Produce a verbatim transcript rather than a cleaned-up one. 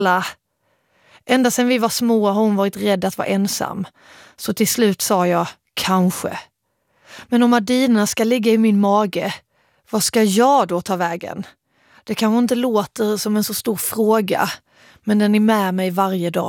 La. Ända sedan vi var små har hon varit rädd att vara ensam. Så till slut sa jag, kanske. Men om Adina ska ligga i min mage, vad ska jag då ta vägen? Det kanske inte låter som en så stor fråga, men den är med mig varje dag.